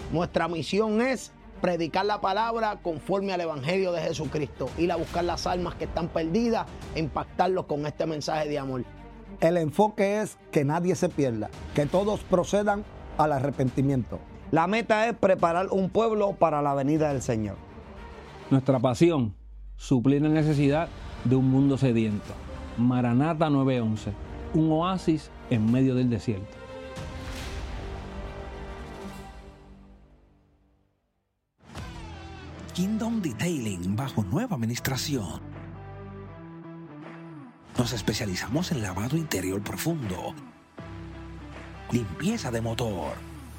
Nuestra misión es predicar la palabra conforme al Evangelio de Jesucristo, ir a buscar las almas que están perdidas e impactarlos con este mensaje de amor. El enfoque es que nadie se pierda, que todos procedan al arrepentimiento. La meta es preparar un pueblo para la venida del Señor. Nuestra pasión, suplir la necesidad de un mundo sediento. Maranata 911, un oasis en medio del desierto. Kingdom Detailing bajo nueva administración. Nos especializamos en lavado interior profundo, limpieza de motor,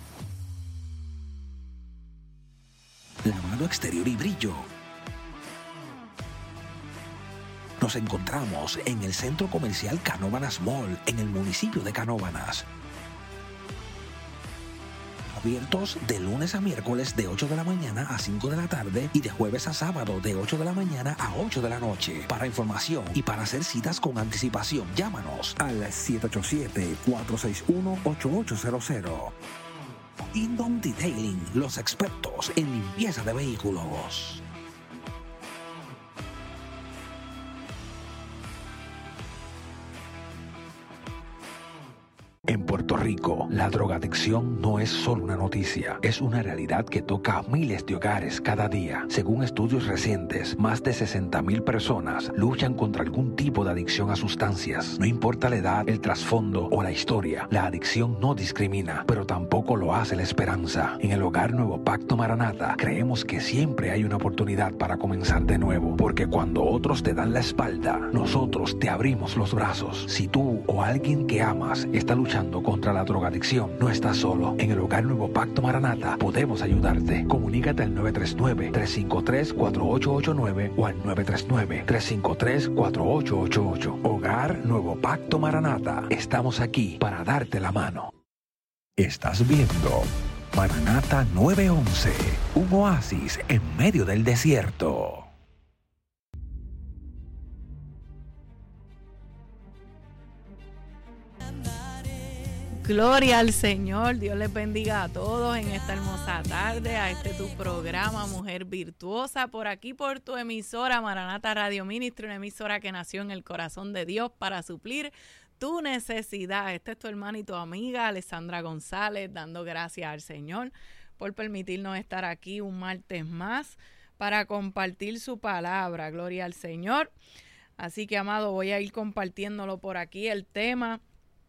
lavado exterior y brillo. Nos encontramos en el Centro Comercial Canóvanas Mall, en el municipio de Canóvanas. Abiertos de lunes a miércoles de 8 de la mañana a 5 de la tarde y de jueves a sábado de 8 de la mañana a 8 de la noche. Para información y para hacer citas con anticipación, llámanos al 787-461-8800. Kingdom Detailing, los expertos en limpieza de vehículos. En Puerto Rico, la drogadicción no es solo una noticia, es una realidad que toca a miles de hogares cada día. Según estudios recientes, más de 60,000 personas luchan contra algún tipo de adicción a sustancias. No importa la edad, el trasfondo o la historia, la adicción no discrimina, pero tampoco lo hace la esperanza. En el Hogar Nuevo Pacto Maranata, creemos que siempre hay una oportunidad para comenzar de nuevo, porque cuando otros te dan la espalda, nosotros te abrimos los brazos. Si tú o alguien que amas está luchando contra la drogadicción, no estás solo. En el Hogar Nuevo Pacto Maranata podemos ayudarte. Comunícate al 939-353-4889 o al 939-353-4888. Hogar Nuevo Pacto Maranata. Estamos aquí para darte la mano. Estás viendo Maranata 911, un oasis en medio del desierto. Gloria al Señor, Dios les bendiga a todos en esta hermosa tarde, a este tu programa Mujer Virtuosa, por aquí por tu emisora Maranata Radio Ministry, una emisora que nació en el corazón de Dios para suplir tu necesidad. Esta es tu hermana y tu amiga Alessandra González, dando gracias al Señor por permitirnos estar aquí un martes más para compartir su palabra. Gloria al Señor. Así que, amado, voy a ir compartiéndolo por aquí el tema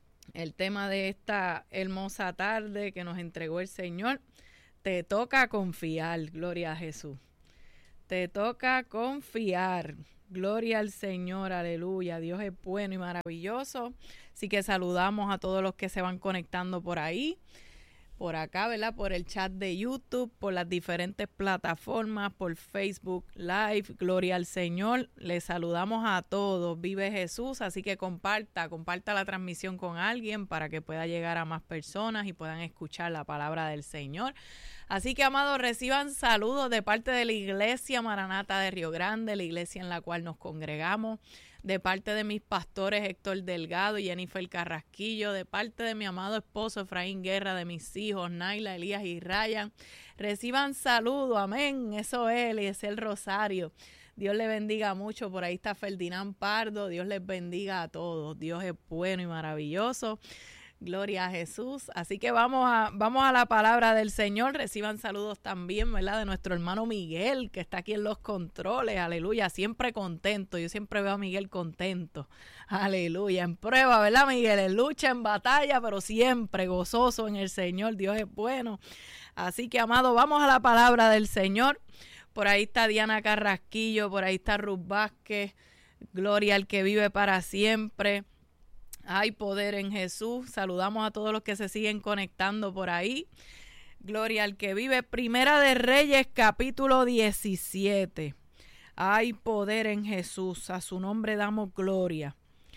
de esta hermosa tarde que nos entregó el Señor. Te toca confiar, gloria a Jesús. Te toca confiar, gloria al Señor, aleluya. Dios es bueno y maravilloso. Así que saludamos a todos los que se van conectando por ahí, por acá, ¿verdad? Por el chat de YouTube, por las diferentes plataformas, por Facebook Live, gloria al Señor. Les saludamos a todos, vive Jesús, así que comparta la transmisión con alguien para que pueda llegar a más personas y puedan escuchar la palabra del Señor. Así que, amados, reciban saludos de parte de la Iglesia Maranata de Río Grande, la iglesia en la cual nos congregamos, de parte de mis pastores Héctor Delgado y Jennifer Carrasquillo, de parte de mi amado esposo Efraín Guerra, de mis hijos Naila, Elías y Ryan. Reciban saludos, amén, eso es el Rosario. Dios les bendiga mucho, por ahí está Ferdinand Pardo, Dios les bendiga a todos, Dios es bueno y maravilloso. Gloria a Jesús. Así que vamos a la palabra del Señor. Reciban saludos también, ¿verdad? De nuestro hermano Miguel, que está aquí en los controles. Aleluya. Siempre contento. Yo siempre veo a Miguel contento. Aleluya. En prueba, ¿verdad, Miguel? En lucha, en batalla, pero siempre gozoso en el Señor. Dios es bueno. Así que, amado, vamos a la palabra del Señor. Por ahí está Diana Carrasquillo. Por ahí está Ruth Vázquez. Gloria al que vive para siempre. Hay poder en Jesús. Saludamos a todos los que se siguen conectando por ahí. Gloria al que vive. Primera de Reyes, capítulo 17. Hay poder en Jesús. A su nombre damos gloria.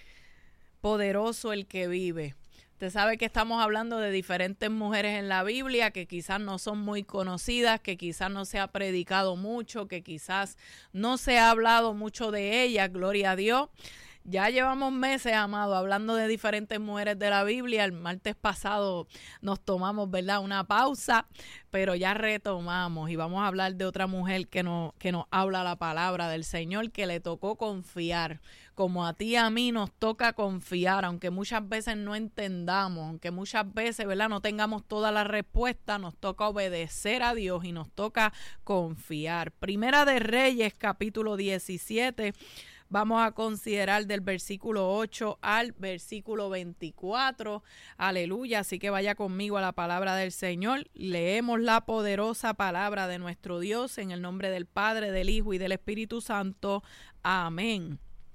Poderoso el que vive. Usted sabe que estamos hablando de diferentes mujeres en la Biblia que quizás no son muy conocidas, que quizás no se ha predicado mucho, que quizás no se ha hablado mucho de ellas. Gloria a Dios. Ya llevamos meses, amado, hablando de diferentes mujeres de la Biblia. El martes pasado nos tomamos, ¿verdad?, una pausa, pero ya retomamos y vamos a hablar de otra mujer que nos habla la palabra del Señor, que le tocó confiar, como a ti y a mí nos toca confiar, aunque muchas veces no entendamos, aunque muchas veces, ¿verdad?, no tengamos todas las respuestas, nos toca obedecer a Dios y nos toca confiar. Primera de Reyes, capítulo 17. Vamos a considerar del versículo 8 al versículo 24. Aleluya. Así que vaya conmigo a la palabra del Señor. Leemos la poderosa palabra de nuestro Dios en el nombre del Padre, del Hijo y del Espíritu Santo. Amén.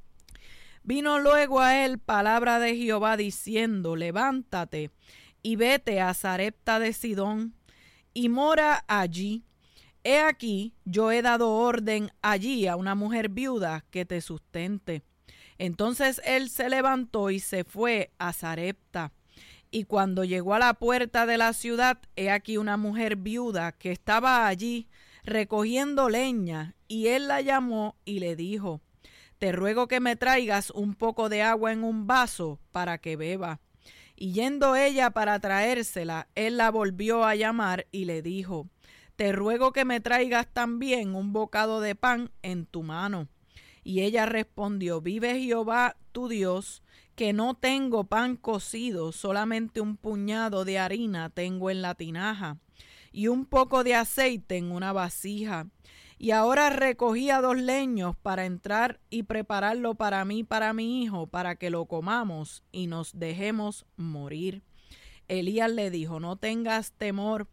Vino luego a él palabra de Jehová diciendo: levántate y vete a Sarepta de Sidón y mora allí. He aquí, yo he dado orden allí a una mujer viuda que te sustente. Entonces él se levantó y se fue a Sarepta. Y cuando llegó a la puerta de la ciudad, he aquí una mujer viuda que estaba allí recogiendo leña, y él la llamó y le dijo: te ruego que me traigas un poco de agua en un vaso para que beba. Y yendo ella para traérsela, él la volvió a llamar y le dijo: te ruego que me traigas también un bocado de pan en tu mano. Y ella respondió: vive Jehová tu Dios, que no tengo pan cocido, solamente un puñado de harina tengo en la tinaja, y un poco de aceite en una vasija. Y ahora recogía 2 leños para entrar y prepararlo para mí y para mi hijo, para que lo comamos y nos dejemos morir. Elías le dijo: no tengas temor.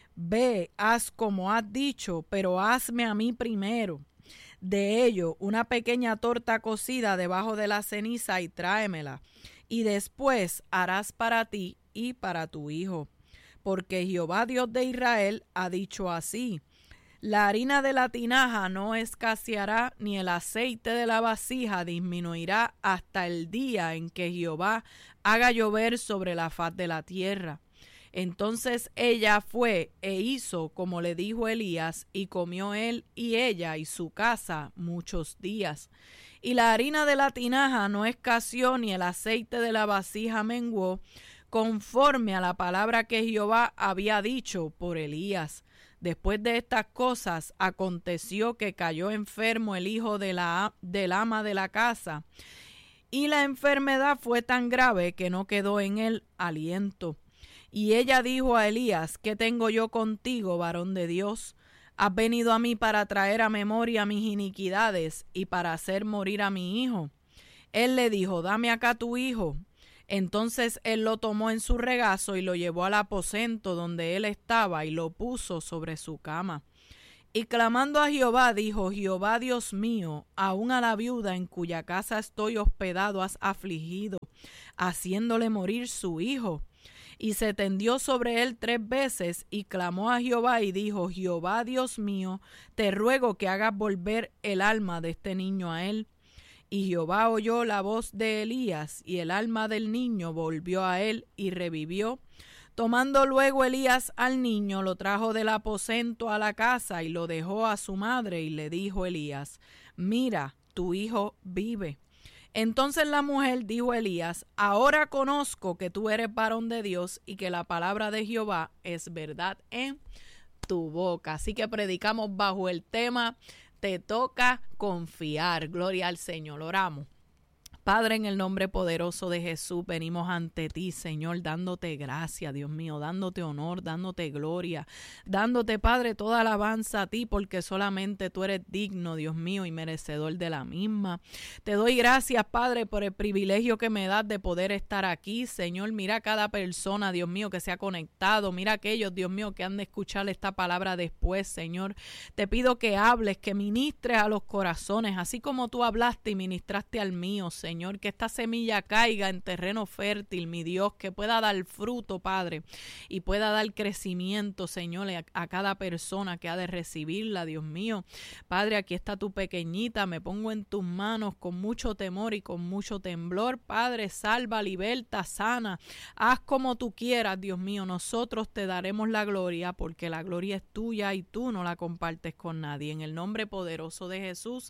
Ve, haz como has dicho, pero hazme a mí primero de ello una pequeña torta cocida debajo de la ceniza y tráemela, y después harás para ti y para tu hijo. Porque Jehová Dios de Israel ha dicho así: la harina de la tinaja no escaseará, ni el aceite de la vasija disminuirá hasta el día en que Jehová haga llover sobre la faz de la tierra. Entonces ella fue e hizo como le dijo Elías, y comió él y ella y su casa muchos días. Y la harina de la tinaja no escaseó, ni el aceite de la vasija menguó, conforme a la palabra que Jehová había dicho por Elías. Después de estas cosas, aconteció que cayó enfermo el hijo del ama de la casa, y la enfermedad fue tan grave que no quedó en él aliento. Y ella dijo a Elías: ¿qué tengo yo contigo, varón de Dios? ¿Has venido a mí para traer a memoria mis iniquidades y para hacer morir a mi hijo? Él le dijo: dame acá tu hijo. Entonces él lo tomó en su regazo y lo llevó al aposento donde él estaba y lo puso sobre su cama. Y clamando a Jehová, dijo: Jehová Dios mío, aun a la viuda en cuya casa estoy hospedado has afligido, haciéndole morir su hijo. Y se tendió sobre él 3 veces y clamó a Jehová y dijo: Jehová Dios mío, te ruego que hagas volver el alma de este niño a él. Y Jehová oyó la voz de Elías, y el alma del niño volvió a él y revivió. Tomando luego Elías al niño, lo trajo del aposento a la casa y lo dejó a su madre, y le dijo Elías: mira, tu hijo vive. Entonces la mujer dijo a Elías: ahora conozco que tú eres varón de Dios y que la palabra de Jehová es verdad en tu boca. Así que predicamos bajo el tema: te toca confiar. Gloria al Señor. Oramos. Padre, en el nombre poderoso de Jesús, venimos ante ti, Señor, dándote gracias, Dios mío, dándote honor, dándote gloria, dándote, Padre, toda alabanza a ti, porque solamente tú eres digno, Dios mío, y merecedor de la misma. Te doy gracias, Padre, por el privilegio que me das de poder estar aquí, Señor. Mira a cada persona, Dios mío, que se ha conectado. Mira a aquellos, Dios mío, que han de escuchar esta palabra después, Señor. Te pido que hables, que ministres a los corazones, así como tú hablaste y ministraste al mío, Señor. Que esta semilla caiga en terreno fértil, mi Dios, que pueda dar fruto, Padre, y pueda dar crecimiento, Señor, a cada persona que ha de recibirla, Dios mío. Padre, aquí está tu pequeñita, me pongo en tus manos con mucho temor y con mucho temblor. Padre, salva, liberta, sana, haz como tú quieras, Dios mío. Nosotros te daremos la gloria, porque la gloria es tuya y tú no la compartes con nadie. En el nombre poderoso de Jesús,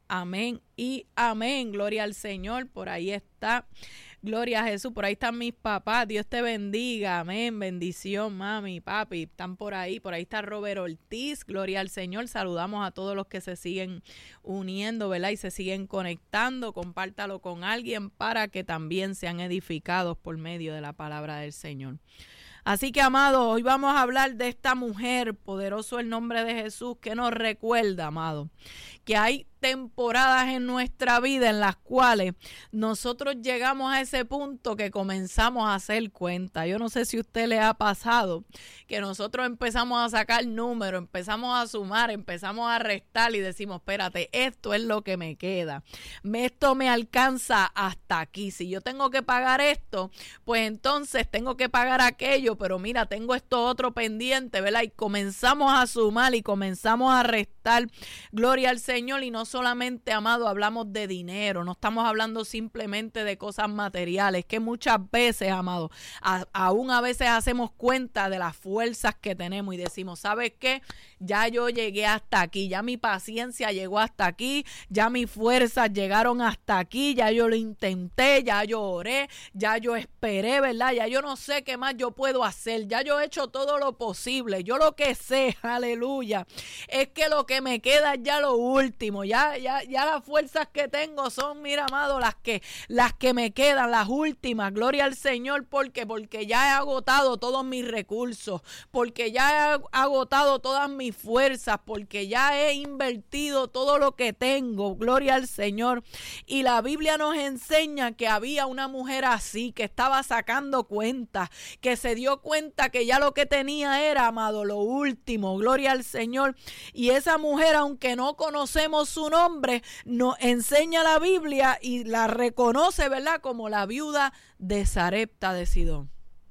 Amén y amén. Gloria al Señor. Por ahí está. Gloria a Jesús. Por ahí están mis papás. Dios te bendiga. Amén. Bendición, mami, papi. Están por ahí. Por ahí está Robert Ortiz. Gloria al Señor. Saludamos a todos los que se siguen uniendo, ¿verdad? Y se siguen conectando. Compártalo con alguien para que también sean edificados por medio de la palabra del Señor. Así que, amados, hoy vamos a hablar de esta mujer, poderoso el nombre de Jesús, que nos recuerda, amado, que hay temporadas en nuestra vida en las cuales nosotros llegamos a ese punto que comenzamos a hacer cuenta. Yo no sé si a usted le ha pasado que nosotros empezamos a sacar números, empezamos a sumar, empezamos a restar y decimos, espérate, esto es lo que me queda. Esto me alcanza hasta aquí. Si yo tengo que pagar esto, pues entonces tengo que pagar aquello, pero mira, tengo esto otro pendiente, ¿verdad? Y comenzamos a sumar y comenzamos a restar. Gloria al Señor. Y no solamente, amado, hablamos de dinero, no estamos hablando simplemente de cosas materiales, que muchas veces, amado, aún a veces hacemos cuenta de las fuerzas que tenemos y decimos, ¿sabes qué? Ya yo llegué hasta aquí, ya mi paciencia llegó hasta aquí, ya mis fuerzas llegaron hasta aquí, ya yo lo intenté, ya yo oré, ya yo esperé, ¿verdad? Ya yo no sé qué más yo puedo hacer, ya yo he hecho todo lo posible, yo lo que sé, aleluya, es que lo que me queda es ya lo último, ya las fuerzas que tengo son, mira, amado, las que me quedan, las últimas, gloria al Señor, porque ya he agotado todos mis recursos, porque ya he agotado todas mis fuerzas, porque ya he invertido todo lo que tengo, gloria al Señor. Y la Biblia nos enseña que había una mujer así, que estaba sacando cuentas, que se dio cuenta que ya lo que tenía era, amado, lo último, gloria al Señor. Y esa mujer, aunque no conocemos su nombre, nos enseña la Biblia y la reconoce, ¿verdad?, como la viuda de Sarepta de Sidón.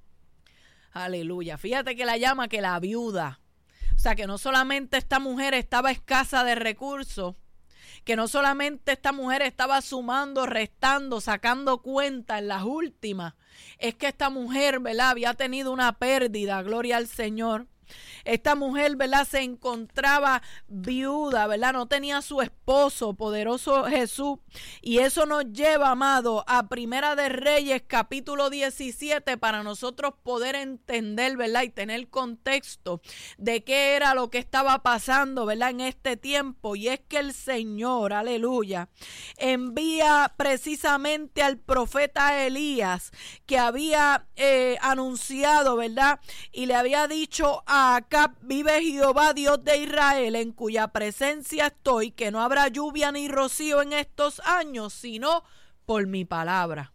Aleluya. Fíjate que la llama que la viuda. O sea, que no solamente esta mujer estaba escasa de recursos, que no solamente esta mujer estaba sumando, restando, sacando cuenta en las últimas, es que esta mujer, ¿verdad?, había tenido una pérdida, gloria al Señor. Esta mujer, ¿verdad?, se encontraba viuda, ¿verdad? No tenía su esposo, poderoso Jesús. Y eso nos lleva, amado, a Primera de Reyes, capítulo 17, para nosotros poder entender, ¿verdad?, y tener contexto de qué era lo que estaba pasando, ¿verdad?, en este tiempo. Y es que el Señor, aleluya, envía precisamente al profeta Elías, que había anunciado, ¿verdad?, y le había dicho a Acab, vive Jehová Dios de Israel, en cuya presencia estoy, que no habrá lluvia ni rocío en estos años, sino por mi palabra.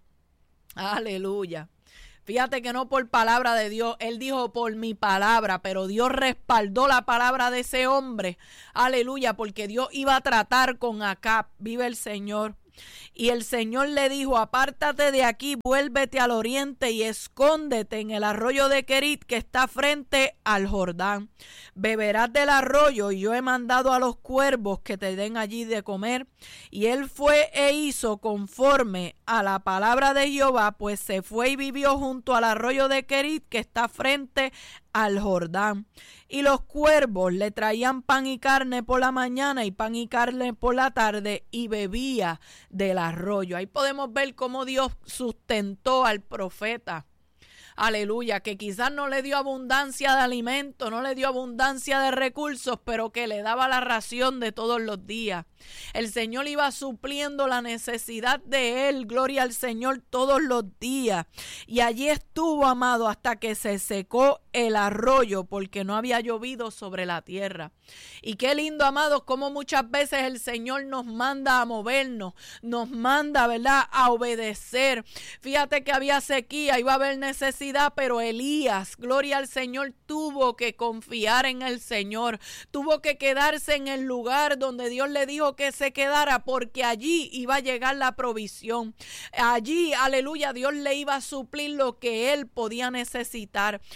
Aleluya. Fíjate que no por palabra de Dios, él dijo por mi palabra, pero Dios respaldó la palabra de ese hombre. Aleluya, porque Dios iba a tratar con Acab, vive el Señor. Y el Señor le dijo, apártate de aquí, vuélvete al oriente y escóndete en el arroyo de Querit que está frente al Jordán. Beberás del arroyo y yo he mandado a los cuervos que te den allí de comer. Y él fue e hizo conforme a la palabra de Jehová, pues se fue y vivió junto al arroyo de Querit que está frente al Jordán. Y los cuervos le traían pan y carne por la mañana y pan y carne por la tarde y bebía del arroyo. Ahí podemos ver cómo Dios sustentó al profeta. Aleluya, que quizás no le dio abundancia de alimento, no le dio abundancia de recursos, pero que le daba la ración de todos los días. El Señor iba supliendo la necesidad de él, gloria al Señor, todos los días. Y allí estuvo, amado, hasta que se secó el arroyo, porque no había llovido sobre la tierra. Y qué lindo, amados, como muchas veces el Señor nos manda a movernos, nos manda, ¿verdad?, a obedecer. Fíjate que había sequía, iba a haber necesidad, pero Elías, gloria al Señor, tuvo que confiar en el Señor, tuvo que quedarse en el lugar donde Dios le dijo que se quedara, porque allí iba a llegar la provisión. Allí, aleluya, Dios le iba a suplir lo que él podía necesitar. Pero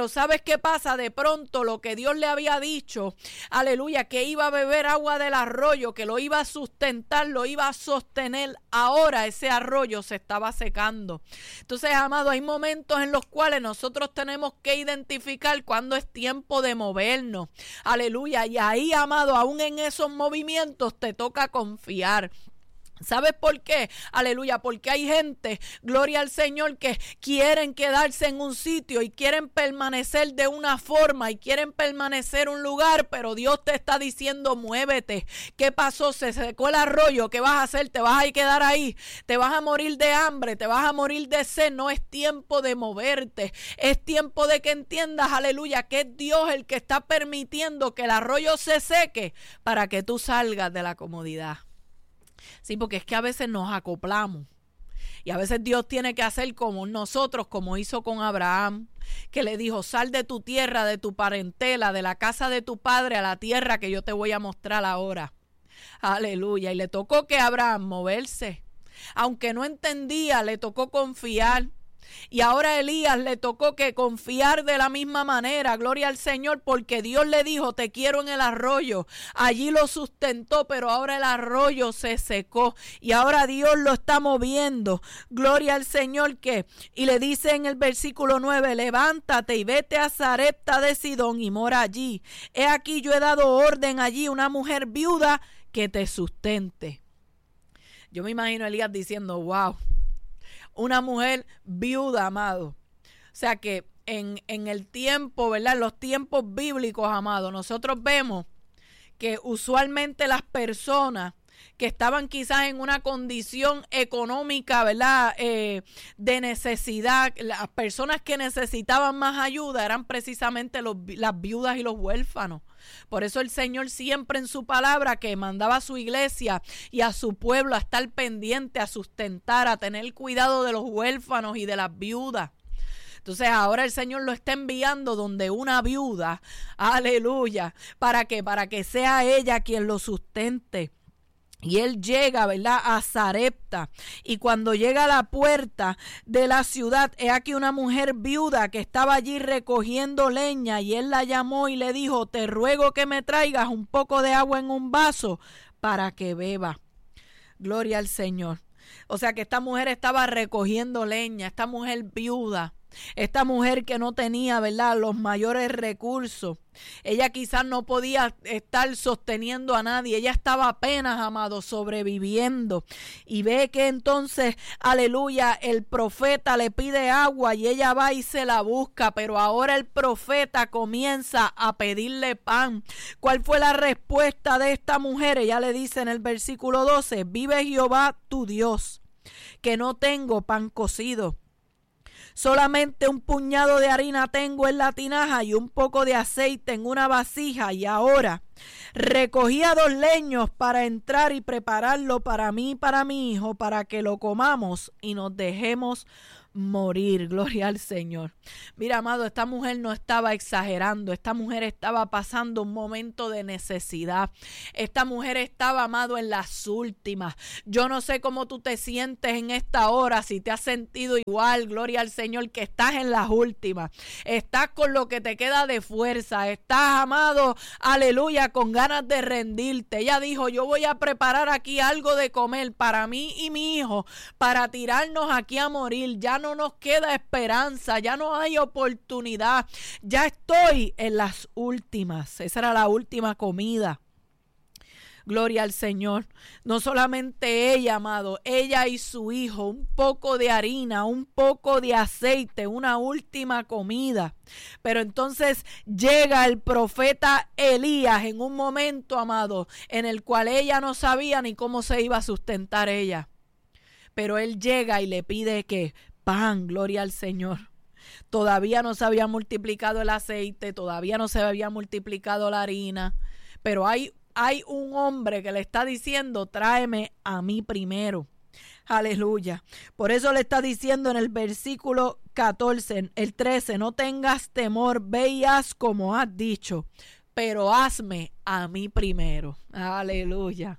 ¿sabes qué pasa? De pronto lo que Dios le había dicho, aleluya, que iba a beber agua del arroyo, que lo iba a sustentar, lo iba a sostener, ahora ese arroyo se estaba secando. Entonces, amado, hay momentos en los cuales nosotros tenemos que identificar cuándo es tiempo de movernos, aleluya, y ahí, amado, aún en esos movimientos te toca confiar. ¿Sabes por qué? Aleluya, porque hay gente, gloria al Señor, que quieren quedarse en un sitio y quieren permanecer de una forma y quieren permanecer en un lugar, pero Dios te está diciendo, muévete. ¿Qué pasó? Se secó el arroyo, ¿qué vas a hacer? ¿Te vas a quedar ahí? ¿Te vas a morir de hambre? ¿Te vas a morir de sed? No es tiempo de moverte, es tiempo de que entiendas, aleluya, que es Dios el que está permitiendo que el arroyo se seque para que tú salgas de la comodidad. Sí, porque es que a veces nos acoplamos y a veces Dios tiene que hacer como nosotros, como hizo con Abraham, que le dijo, sal de tu tierra, de tu parentela, de la casa de tu padre a la tierra que yo te voy a mostrar ahora. Aleluya. Y le tocó que Abraham moverse, aunque no entendía, le tocó confiar. Y ahora a Elías le tocó que confiar de la misma manera, gloria al Señor, porque Dios le dijo, te quiero en el arroyo. Allí lo sustentó, pero ahora el arroyo se secó y ahora Dios lo está moviendo, gloria al Señor. Que y le dice en el versículo 9, levántate y vete a Sarepta de Sidón y mora allí. He aquí yo he dado orden allí una mujer viuda que te sustente. Yo me imagino a Elías diciendo, wow, una mujer viuda, amado. O sea que en el tiempo, ¿verdad? En los tiempos bíblicos, amado, nosotros vemos que usualmente las personas que estaban quizás en una condición económica, ¿verdad? De necesidad, las personas que necesitaban más ayuda eran precisamente las viudas y los huérfanos. Por eso el Señor siempre en su palabra que mandaba a su iglesia y a su pueblo a estar pendiente, a sustentar, a tener cuidado de los huérfanos y de las viudas. Entonces ahora el Señor lo está enviando donde una viuda, aleluya, ¿para qué? Para que sea ella quien lo sustente. Y él llega, ¿verdad?, a Sarepta. Y cuando llega a la puerta de la ciudad, he aquí una mujer viuda que estaba allí recogiendo leña. Y él la llamó y le dijo, te ruego que me traigas un poco de agua en un vaso para que beba. Gloria al Señor. O sea que esta mujer estaba recogiendo leña, esta mujer viuda. Esta mujer que no tenía, ¿verdad?, los mayores recursos. Ella quizás no podía estar sosteniendo a nadie. Ella estaba apenas, amado, sobreviviendo. Y ve que entonces, aleluya, el profeta le pide agua y ella va y se la busca. Pero ahora el profeta comienza a pedirle pan. ¿Cuál fue la respuesta de esta mujer? Ella le dice en el versículo 12, vive Jehová tu Dios, que no tengo pan cocido. Solamente un puñado de harina tengo en la tinaja y un poco de aceite en una vasija. Y ahora recogía 2 leños para entrar y prepararlo para mí y para mi hijo, para que lo comamos y nos dejemos morir. Gloria al Señor. Mira, amado, esta mujer no estaba exagerando. Esta mujer estaba pasando un momento de necesidad. Esta mujer estaba, amado, en las últimas. Yo no sé cómo tú te sientes en esta hora, si te has sentido igual, gloria al Señor, que estás en las últimas. Estás con lo que te queda de fuerza. Estás, amado, aleluya, con ganas de rendirte. Ella dijo, yo voy a preparar aquí algo de comer para mí y mi hijo, para tirarnos aquí a morir. Ya no nos queda esperanza, ya no hay oportunidad, ya estoy en las últimas. Esa era la última comida. Gloria al Señor. No solamente ella, amado, ella y su hijo, un poco de harina, un poco de aceite, una última comida. Pero entonces llega el profeta Elías en un momento, amado, en el cual ella no sabía ni cómo se iba a sustentar ella. Pero él llega y le pide que pan, gloria al Señor. Todavía no se había multiplicado el aceite, todavía no se había multiplicado la harina, pero hay un hombre que le está diciendo, tráeme a mí primero. Aleluya. Por eso le está diciendo en el versículo 14, el 13, no tengas temor, ve y haz como has dicho, pero hazme a mí primero. Aleluya.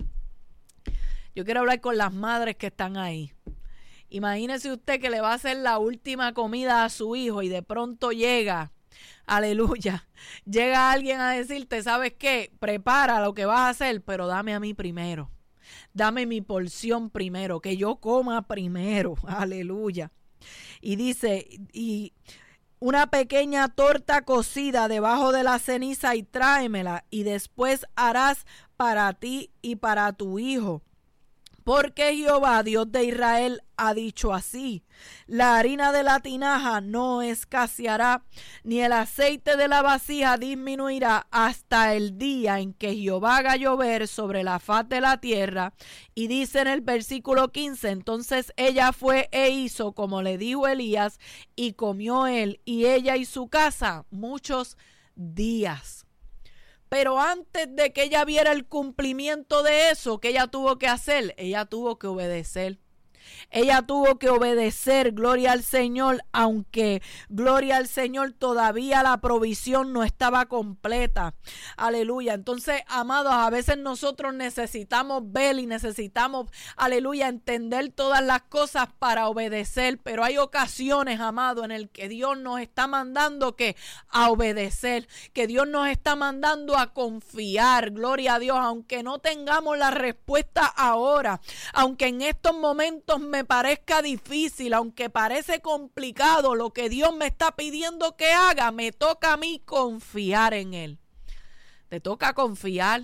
Yo quiero hablar con las madres que están ahí. Imagínese usted que le va a hacer la última comida a su hijo y de pronto llega, aleluya, llega alguien a decirte, ¿sabes qué? Prepara lo que vas a hacer, pero dame a mí primero. Dame mi porción primero, que yo coma primero, aleluya. Y dice, y una pequeña torta cocida debajo de la ceniza y tráemela, y después harás para ti y para tu hijo. Porque Jehová, Dios de Israel, ha dicho así: la harina de la tinaja no escaseará, ni el aceite de la vasija disminuirá hasta el día en que Jehová haga llover sobre la faz de la tierra. Y dice en el versículo 15, entonces ella fue e hizo como le dijo Elías, y comió él y ella y su casa muchos días. Pero antes de que ella viera el cumplimiento de eso, ¿qué ella tuvo que hacer? Ella tuvo que obedecer. Ella tuvo que obedecer, gloria al Señor, aunque, gloria al Señor, todavía la provisión no estaba completa. Aleluya. Entonces, amados, a veces nosotros necesitamos ver y necesitamos, aleluya, entender todas las cosas para obedecer, pero hay ocasiones, amados, en el que Dios nos está mandando a obedecer, que Dios nos está mandando a confiar, gloria a Dios, aunque no tengamos la respuesta ahora, aunque en estos momentos me parezca difícil, aunque parece complicado lo que Dios me está pidiendo que haga, me toca a mí confiar en Él. Te toca confiar.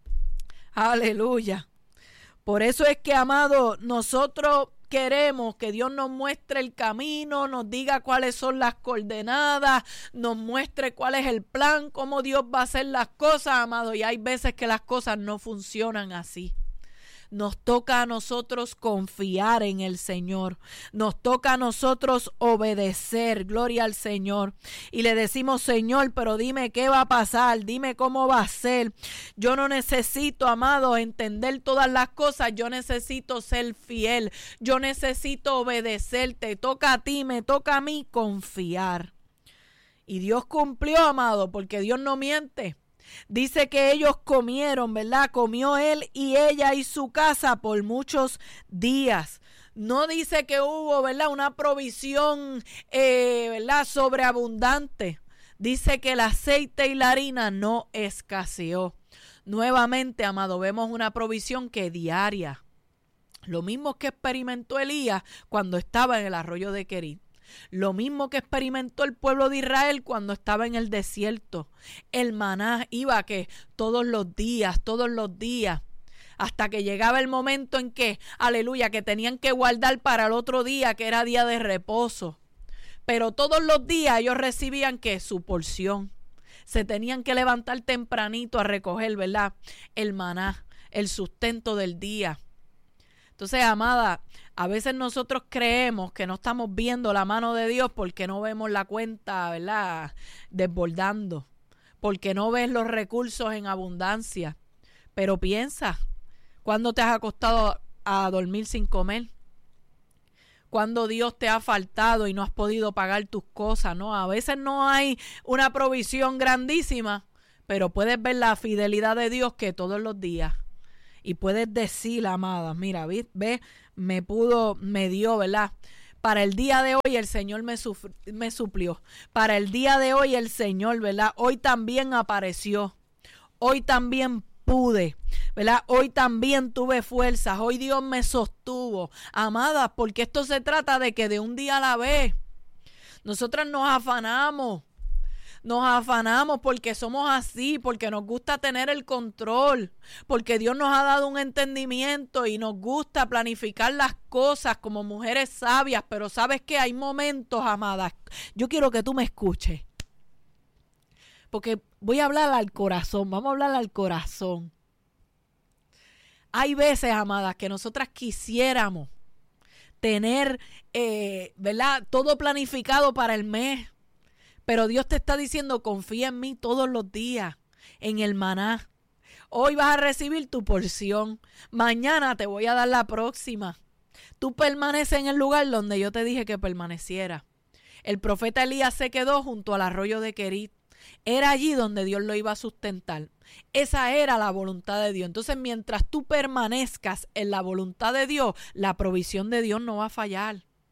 Aleluya. Por eso es que, amado, nosotros queremos que Dios nos muestre el camino, nos diga cuáles son las coordenadas, nos muestre cuál es el plan, cómo Dios va a hacer las cosas, amado, y hay veces que las cosas no funcionan así. Nos toca a nosotros confiar en el Señor. Nos toca a nosotros obedecer. Gloria al Señor. Y le decimos, Señor, pero dime qué va a pasar. Dime cómo va a ser. Yo no necesito, amado, entender todas las cosas. Yo necesito ser fiel. Yo necesito obedecer. Te toca a ti, me toca a mí confiar. Y Dios cumplió, amado, porque Dios no miente. Dice que ellos comieron, ¿verdad? Comió él y ella y su casa por muchos días. No dice que hubo, ¿verdad?, una provisión, ¿verdad?, sobreabundante. Dice que el aceite y la harina no escaseó. Nuevamente, amado, vemos una provisión que es diaria. Lo mismo que experimentó Elías cuando estaba en el arroyo de Querit. Lo mismo que experimentó el pueblo de Israel cuando estaba en el desierto. El maná iba todos los días, hasta que llegaba el momento en que, aleluya, que tenían que guardar para el otro día, que era día de reposo. Pero todos los días ellos recibían su porción. Se tenían que levantar tempranito a recoger, ¿verdad?, el maná, el sustento del día. Entonces, amada, a veces nosotros creemos que no estamos viendo la mano de Dios porque no vemos la cuenta, ¿verdad?, desbordando, porque no ves los recursos en abundancia. Pero piensa, ¿cuándo te has acostado a dormir sin comer? ¿Cuándo Dios te ha faltado y no has podido pagar tus cosas? No, a veces no hay una provisión grandísima, pero puedes ver la fidelidad de Dios que todos los días. Y puedes decir, amada, mira, ve, me dio, ¿verdad? Para el día de hoy el Señor me suplió. Para el día de hoy el Señor, ¿verdad?, hoy también apareció. Hoy también pude, ¿verdad? Hoy también tuve fuerzas. Hoy Dios me sostuvo. Amadas, porque esto se trata de que de un día a la vez. Nosotras nos afanamos porque somos así, porque nos gusta tener el control, porque Dios nos ha dado un entendimiento y nos gusta planificar las cosas como mujeres sabias, pero sabes que hay momentos, amadas, yo quiero que tú me escuches, porque voy a hablar al corazón, vamos a hablar al corazón. Hay veces, amadas, que nosotras quisiéramos tener, ¿verdad?, todo planificado para el mes. Pero Dios te está diciendo, confía en mí todos los días, en el maná. Hoy vas a recibir tu porción. Mañana te voy a dar la próxima. Tú permaneces en el lugar donde yo te dije que permaneciera. El profeta Elías se quedó junto al arroyo de Querit. Era allí donde Dios lo iba a sustentar. Esa era la voluntad de Dios. Entonces, mientras tú permanezcas en la voluntad de Dios, la provisión de Dios no va a fallar.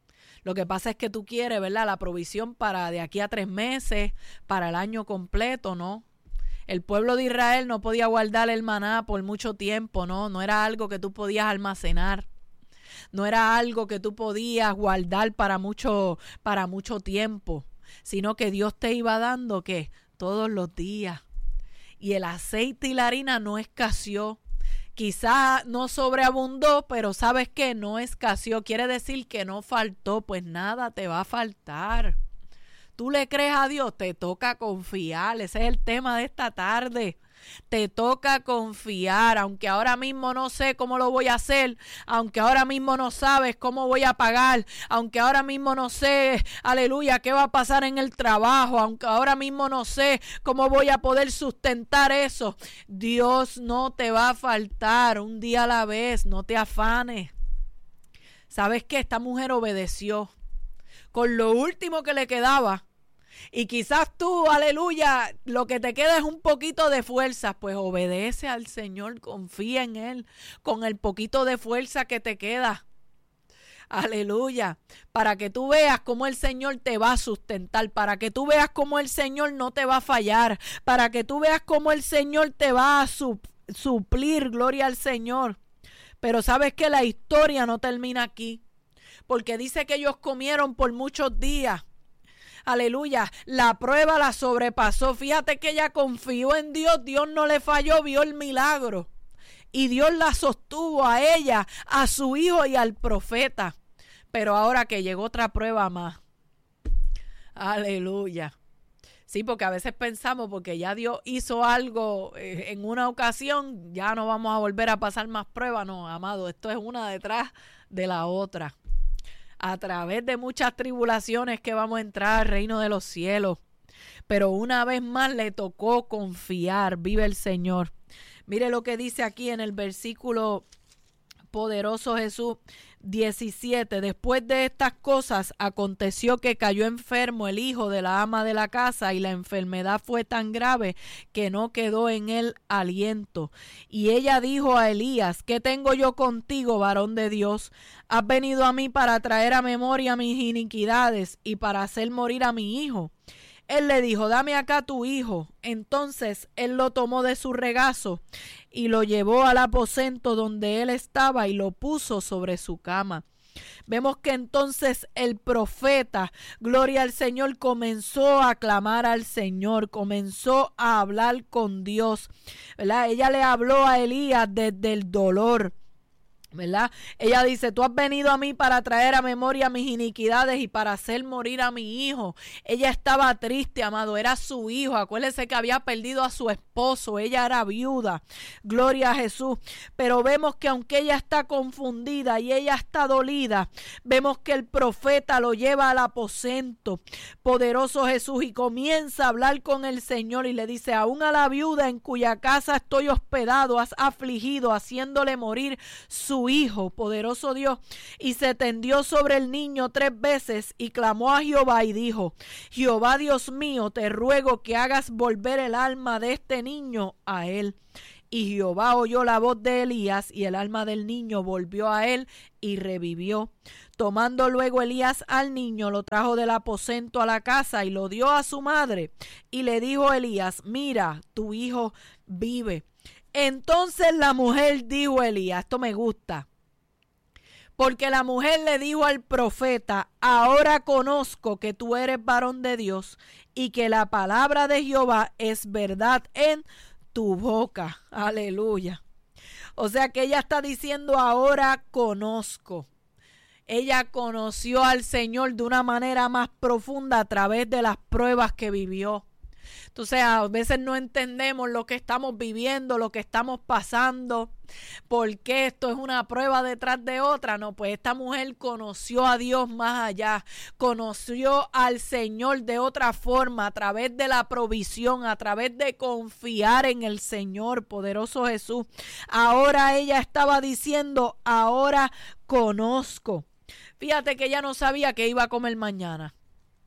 Lo que pasa es que tú quieres, ¿verdad?, la provisión para de aquí a 3 meses, para el año completo, ¿no? El pueblo de Israel no podía guardar el maná por mucho tiempo, ¿no? No era algo que tú podías almacenar. No era algo que tú podías guardar para mucho tiempo, sino que Dios te iba dando, ¿qué? Todos los días. Y el aceite y la harina no escaseó. Quizás no sobreabundó, pero ¿sabes qué? No escaseó. Quiere decir que no faltó, pues nada te va a faltar. ¿Tú le crees a Dios? Te toca confiar. Ese es el tema de esta tarde. Te toca confiar, aunque ahora mismo no sé cómo lo voy a hacer, aunque ahora mismo no sabes cómo voy a pagar, aunque ahora mismo no sé, aleluya, qué va a pasar en el trabajo, aunque ahora mismo no sé cómo voy a poder sustentar eso. Dios no te va a faltar, un día a la vez, no te afanes. ¿Sabes qué? Esta mujer obedeció con lo último que le quedaba. Y quizás tú, aleluya, lo que te queda es un poquito de fuerza, pues obedece al Señor, confía en Él, con el poquito de fuerza que te queda. Aleluya, para que tú veas cómo el Señor te va a sustentar, para que tú veas cómo el Señor no te va a fallar, para que tú veas cómo el Señor te va a suplir, gloria al Señor. Pero sabes que la historia no termina aquí, porque dice que ellos comieron por muchos días. Aleluya, la prueba la sobrepasó. Fíjate que ella confió en Dios, Dios no le falló, vio el milagro. Y Dios la sostuvo a ella, a su hijo y al profeta. Pero ahora que llegó otra prueba más. Aleluya. Sí, porque a veces pensamos, porque ya Dios hizo algo en una ocasión, ya no vamos a volver a pasar más pruebas. No, amado, esto es una detrás de la otra. A través de muchas tribulaciones que vamos a entrar al reino de los cielos. Pero una vez más le tocó confiar. Vive el Señor. Mire lo que dice aquí en el versículo poderoso Jesús 17. Después de estas cosas aconteció que cayó enfermo el hijo de la ama de la casa, y la enfermedad fue tan grave que no quedó en él aliento. Y ella dijo a Elías: ¿qué tengo yo contigo, varón de Dios? ¿Has venido a mí para traer a memoria mis iniquidades y para hacer morir a mi hijo? Él le dijo: dame acá tu hijo. Entonces él lo tomó de su regazo y lo llevó al aposento donde él estaba y lo puso sobre su cama. Vemos que entonces el profeta, gloria al Señor, comenzó a clamar al Señor, comenzó a hablar con Dios, ¿verdad? Ella le habló a Elías desde el dolor, ¿verdad? Ella dice: tú has venido a mí para traer a memoria mis iniquidades y para hacer morir a mi hijo. Ella estaba triste, amado, era su hijo. Acuérdese que había perdido a su esposo, ella era viuda, gloria a Jesús. Pero vemos que aunque ella está confundida y ella está dolida, vemos que el profeta lo lleva al aposento, poderoso Jesús, y comienza a hablar con el Señor y le dice: aún a la viuda en cuya casa estoy hospedado has afligido, haciéndole morir su hijo, poderoso Dios. Y se tendió sobre el niño 3 veces y clamó a Jehová y dijo: Jehová Dios mío, te ruego que hagas volver el alma de este niño a él. Y Jehová oyó la voz de Elías, y el alma del niño volvió a él y revivió. Tomando luego Elías al niño, lo trajo del aposento a la casa y lo dio a su madre. Y le dijo Elías: mira, tu hijo vive. Entonces la mujer dijo a Elías, esto me gusta, porque la mujer le dijo al profeta: ahora conozco que tú eres varón de Dios y que la palabra de Jehová es verdad en tu boca. Aleluya. O sea que ella está diciendo: ahora conozco. Ella conoció al Señor de una manera más profunda a través de las pruebas que vivió. Entonces a veces no entendemos lo que estamos viviendo, lo que estamos pasando, porque esto es una prueba detrás de otra. No, pues esta mujer conoció a Dios más allá, conoció al Señor de otra forma, a través de la provisión, a través de confiar en el Señor, poderoso Jesús. Ahora ella estaba diciendo: ahora conozco. Fíjate que ella no sabía qué iba a comer mañana.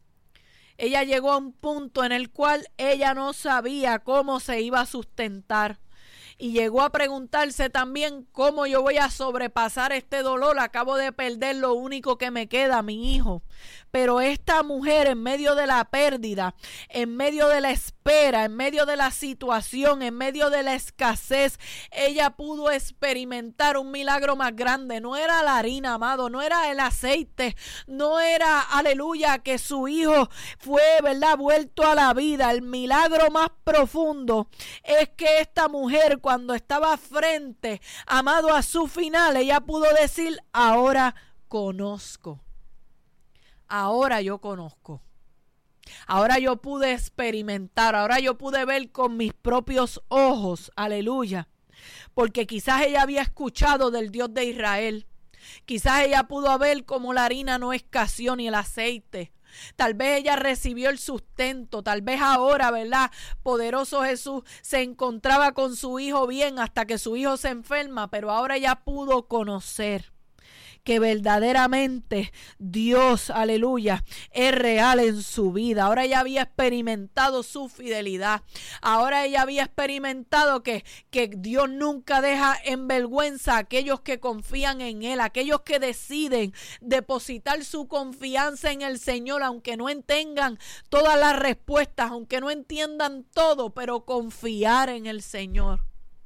Ella llegó a un punto en el cual ella no sabía cómo se iba a sustentar. Y llegó a preguntarse también cómo yo voy a sobrepasar este dolor. Acabo de perder lo único que me queda, mi hijo. Pero esta mujer, en medio de la pérdida, en medio de la espera, en medio de la situación, en medio de la escasez, ella pudo experimentar un milagro más grande. No era la harina, amado, no era el aceite, no era, aleluya, que su hijo fue, ¿verdad?, vuelto a la vida. El milagro más profundo es que esta mujer, cuando estaba frente, amado, a su final, ella pudo decir: ahora conozco. Ahora yo conozco. Ahora yo pude experimentar. Ahora yo pude ver con mis propios ojos. Aleluya. Porque quizás ella había escuchado del Dios de Israel. Quizás ella pudo ver cómo la harina no escaseó ni el aceite. Tal vez ella recibió el sustento. Tal vez ahora, ¿verdad?, poderoso Jesús, se encontraba con su hijo bien hasta que su hijo se enferma. Pero ahora ella pudo conocer que verdaderamente Dios, aleluya, es real en su vida. Ahora ella había experimentado su fidelidad. Ahora ella había experimentado que Dios nunca deja en vergüenza a aquellos que confían en Él, aquellos que deciden depositar su confianza en el Señor, aunque no tengan todas las respuestas, aunque no entiendan todo, pero confiar en el Señor.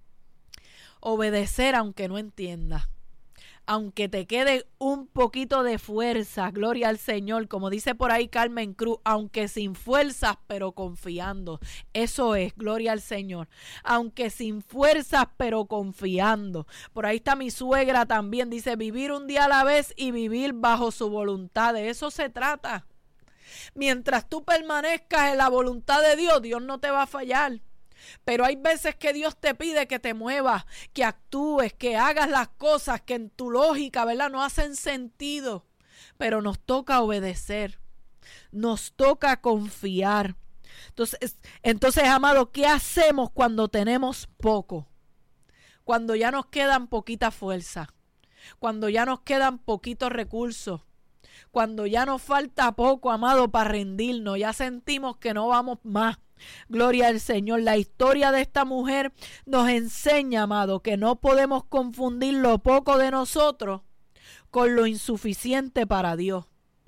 Obedecer aunque no entienda. Aunque te quede un poquito de fuerza, gloria al Señor, como dice por ahí Carmen Cruz, aunque sin fuerzas, pero confiando. Eso es, gloria al Señor. Aunque sin fuerzas, pero confiando. Por ahí está mi suegra también, dice: vivir un día a la vez y vivir bajo su voluntad. De eso se trata. Mientras tú permanezcas en la voluntad de Dios, Dios no te va a fallar. Pero hay veces que Dios te pide que te muevas, que actúes, que hagas las cosas que en tu lógica, ¿verdad?, no hacen sentido. Pero nos toca obedecer, nos toca confiar. Entonces, amado, ¿qué hacemos cuando tenemos poco? Cuando ya nos quedan poquitas fuerzas, cuando ya nos quedan poquitos recursos, cuando ya nos falta poco, amado, para rendirnos, ya sentimos que no vamos más. Gloria al Señor. La historia de esta mujer nos enseña, amado, que no podemos confundir lo poco de nosotros con lo insuficiente para Dios.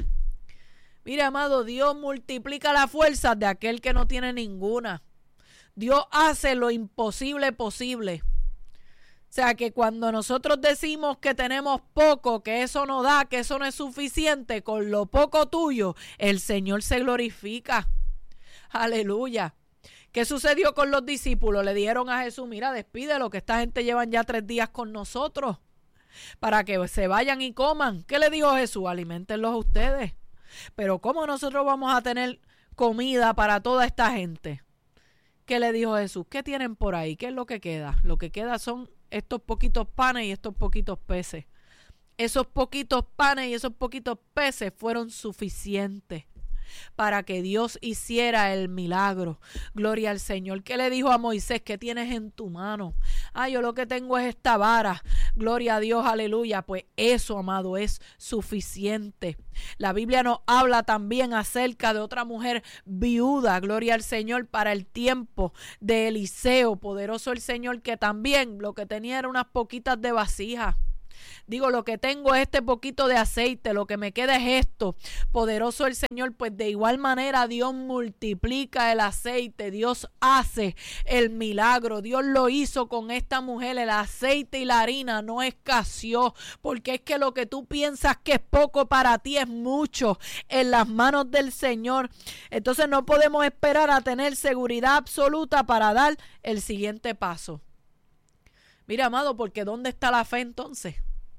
Mira, amado, Dios multiplica las fuerzas de aquel que no tiene ninguna. Dios hace lo imposible posible. O sea que cuando nosotros decimos que tenemos poco, que eso no da, que eso no es suficiente, con lo poco tuyo, el Señor se glorifica. Aleluya. ¿Qué sucedió con los discípulos? Le dijeron a Jesús: mira, despídelo, que esta gente llevan ya 3 días con nosotros, para que se vayan y coman. ¿Qué le dijo Jesús? Aliméntenlos a ustedes. Pero ¿cómo nosotros vamos a tener comida para toda esta gente? ¿Qué le dijo Jesús? ¿Qué tienen por ahí? ¿Qué es lo que queda? Lo que queda son estos poquitos panes y estos poquitos peces. Esos poquitos panes y esos poquitos peces fueron suficientes para que Dios hiciera el milagro. Gloria al Señor. ¿Qué le dijo a Moisés? ¿Qué tienes en tu mano? Yo lo que tengo es esta vara. Gloria a Dios, aleluya. Pues eso, amado, es suficiente. La Biblia nos habla también acerca de otra mujer viuda, gloria al Señor, para el tiempo de Eliseo. Poderoso el Señor, que también lo que tenía era unas poquitas de vasijas. Digo, lo que tengo es este poquito de aceite, lo que me queda es esto. Poderoso el Señor, pues de igual manera Dios multiplica el aceite, Dios hace el milagro. Dios lo hizo con esta mujer, el aceite y la harina no escaseó, porque es que lo que tú piensas que es poco para ti es mucho en las manos del Señor. Entonces no podemos esperar a tener seguridad absoluta para dar el siguiente paso. Mira, amado, porque ¿dónde está la fe entonces?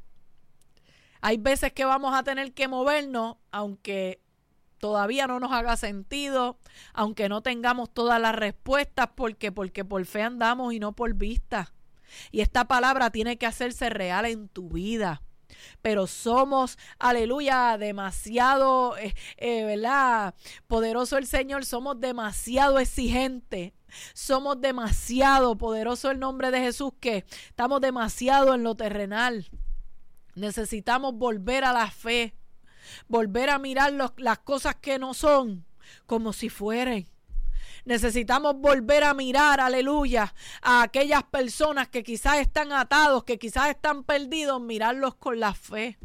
Hay veces que vamos a tener que movernos, aunque todavía no nos haga sentido, aunque no tengamos todas las respuestas, porque por fe andamos y no por vista. Y esta palabra tiene que hacerse real en tu vida. Pero somos, aleluya, demasiado, ¿verdad? Poderoso el Señor, somos demasiado exigentes. Somos demasiado, poderoso el nombre de Jesús, que estamos demasiado en lo terrenal. Necesitamos volver a la fe, volver a mirar las cosas que no son como si fueran. Necesitamos volver a mirar, aleluya, a aquellas personas que quizás están atados, que quizás están perdidos, mirarlos con la fe.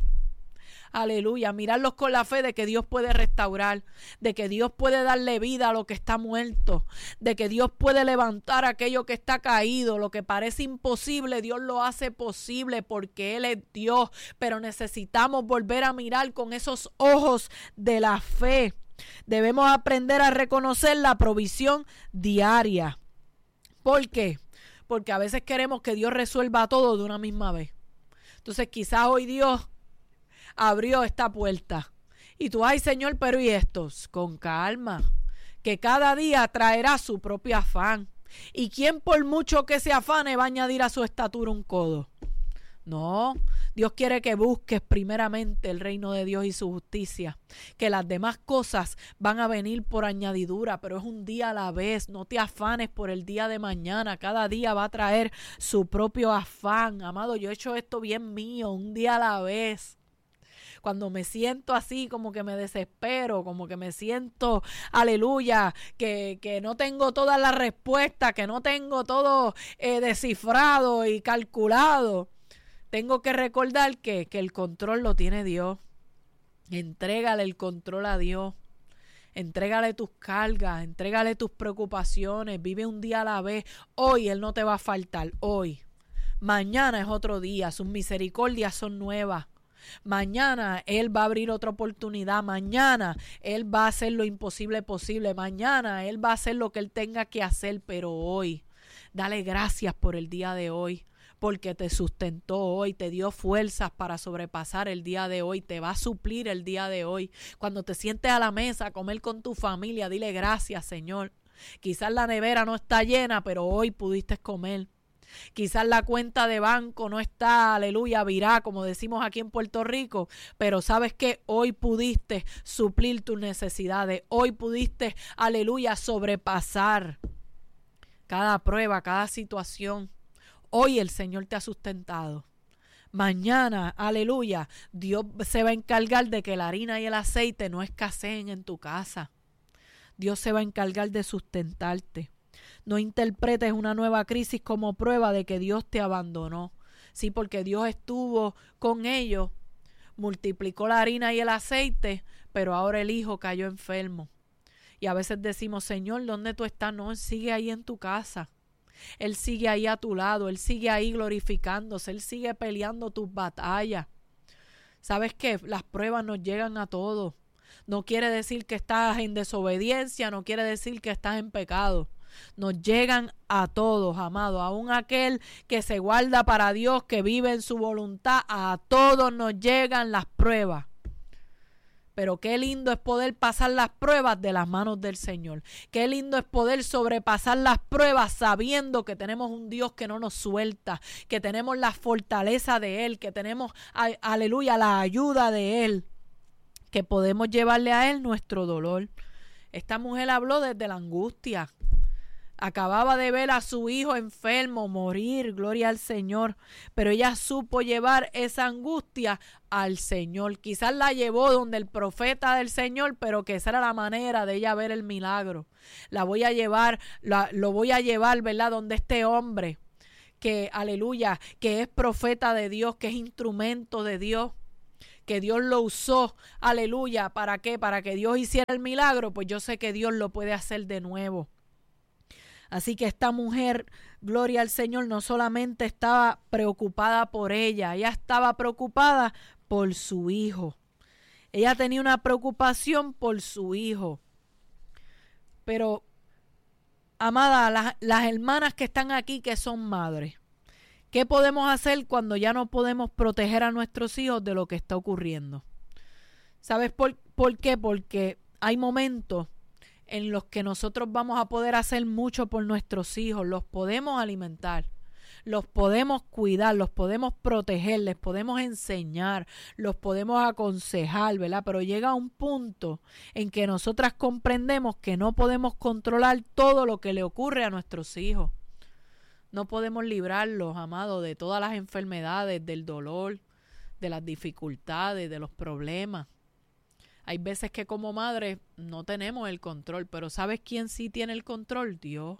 Aleluya, mirarlos con la fe de que Dios puede restaurar, de que Dios puede darle vida a lo que está muerto, de que Dios puede levantar aquello que está caído. Lo que parece imposible, Dios lo hace posible porque Él es Dios, pero necesitamos volver a mirar con esos ojos de la fe. Debemos aprender a reconocer la provisión diaria. ¿Por qué? Porque a veces queremos que Dios resuelva todo de una misma vez. Entonces quizás hoy Dios abrió esta puerta y tú, ay Señor, pero ¿y estos? Con calma, que cada día traerá su propio afán. ¿Y quién por mucho que se afane va a añadir a su estatura un codo? No, Dios quiere que busques primeramente el reino de Dios y su justicia, que las demás cosas van a venir por añadidura, pero es un día a la vez. No te afanes por el día de mañana, cada día va a traer su propio afán. Amado, yo he hecho esto bien mío, un día a la vez. Cuando me siento así, como que me desespero, como que me siento, aleluya, que no tengo todas las respuestas, que no tengo todo descifrado y calculado, tengo que recordar que el control lo tiene Dios. Entrégale el control a Dios. Entrégale tus cargas, entrégale tus preocupaciones, vive un día a la vez. Hoy Él no te va a faltar, hoy. Mañana es otro día, sus misericordias son nuevas. Mañana Él va a abrir otra oportunidad. Mañana Él va a hacer lo imposible posible. Mañana Él va a hacer lo que Él tenga que hacer. Pero hoy, dale gracias por el día de hoy, porque te sustentó hoy, te dio fuerzas para sobrepasar el día de hoy, te va a suplir el día de hoy. Cuando te sientes a la mesa a comer con tu familia, dile gracias, Señor. Quizás la nevera no está llena, pero hoy pudiste comer. Quizás la cuenta de banco no está, aleluya, virá, como decimos aquí en Puerto Rico, pero sabes que hoy pudiste suplir tus necesidades, hoy pudiste, aleluya, sobrepasar cada prueba, cada situación. Hoy el Señor te ha sustentado. Mañana, aleluya, Dios se va a encargar de que la harina y el aceite no escaseen en tu casa. Dios se va a encargar de sustentarte. No interpretes una nueva crisis como prueba de que Dios te abandonó. Sí, porque Dios estuvo con ellos, multiplicó la harina y el aceite, pero ahora el hijo cayó enfermo. Y a veces decimos, Señor, ¿dónde tú estás? No, Él sigue ahí en tu casa. Él sigue ahí a tu lado, Él sigue ahí glorificándose, Él sigue peleando tus batallas. ¿Sabes qué? Las pruebas nos llegan a todos. No quiere decir que estás en desobediencia, no quiere decir que estás en pecado. Nos llegan a todos, amados, aún aquel que se guarda para Dios, que vive en su voluntad, a todos nos llegan las pruebas. Pero qué lindo es poder pasar las pruebas de las manos del Señor. Qué lindo es poder sobrepasar las pruebas sabiendo que tenemos un Dios que no nos suelta, que tenemos la fortaleza de Él, que tenemos, aleluya, la ayuda de Él, que podemos llevarle a Él nuestro dolor. Esta mujer habló desde la angustia. Acababa de ver a su hijo enfermo morir, gloria al Señor, pero ella supo llevar esa angustia al Señor. Quizás la llevó donde el profeta del Señor, pero que esa era la manera de ella ver el milagro. Lo voy a llevar, ¿verdad? Donde este hombre que, aleluya, que es profeta de Dios, que es instrumento de Dios, que Dios lo usó, aleluya, ¿para qué? Para que Dios hiciera el milagro, pues yo sé que Dios lo puede hacer de nuevo. Así que esta mujer, gloria al Señor, no solamente estaba preocupada por ella estaba preocupada por su hijo. Ella tenía una preocupación por su hijo. Pero, amada, las hermanas que están aquí que son madres, ¿qué podemos hacer cuando ya no podemos proteger a nuestros hijos de lo que está ocurriendo? ¿Sabes por qué? Porque hay momentos en los que nosotros vamos a poder hacer mucho por nuestros hijos, los podemos alimentar, los podemos cuidar, los podemos proteger, les podemos enseñar, los podemos aconsejar, ¿verdad? Pero llega un punto en que nosotras comprendemos que no podemos controlar todo lo que le ocurre a nuestros hijos. No podemos librarlos, amados, de todas las enfermedades, del dolor, de las dificultades, de los problemas. Hay veces que como madre no tenemos el control, pero ¿sabes quién sí tiene el control? Dios.